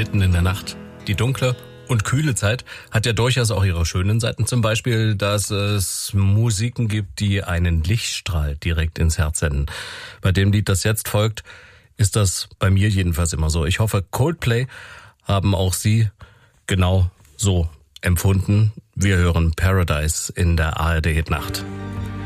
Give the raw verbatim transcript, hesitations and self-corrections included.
mitten in der Nacht. Die dunkle und kühle Zeit hat ja durchaus auch ihre schönen Seiten. Zum Beispiel, dass es Musiken gibt, die einen Lichtstrahl direkt ins Herz senden. Bei dem Lied, das jetzt folgt, ist das bei mir jedenfalls immer so. Ich hoffe, Coldplay haben auch Sie genau so empfunden. Wir hören Paradise in der A R D Hit Nacht.